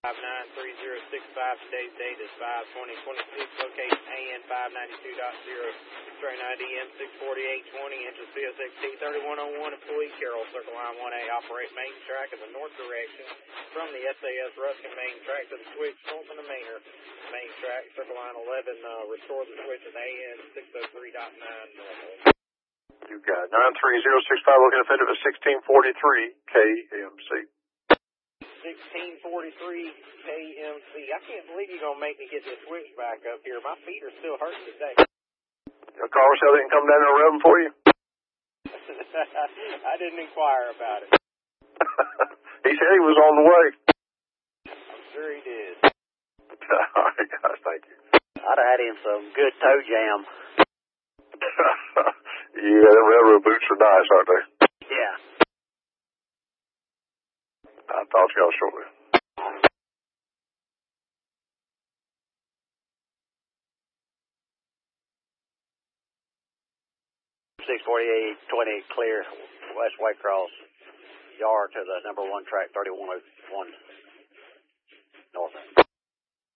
593065. Today's date is 5/20/26. Location AN 592.0. Train ID M64820. Entrance CSXT 3101. Employee Carroll. Circle line 1A. Operate main track in the north direction from the SAS Ruskin main track to the switch north of the main track. Circle line 11. Restore the switch at AN 603.9 normal. You got 93065 looking effective at 1643 KMC. 1643 KMC. I can't believe you're going to make me get this switch back up here. My feet are still hurting today. Your car sale didn't come down and rev them for you? I didn't inquire about it. He said he was on the way. I'm sure he did. All right, guys, thank you. I'd have had him some good toe jam. Yeah, them railroad boots are nice, aren't they? Yeah. I'll talk to y'all shortly. $648.20 clear West Waycross yard to the number 1 track 3101.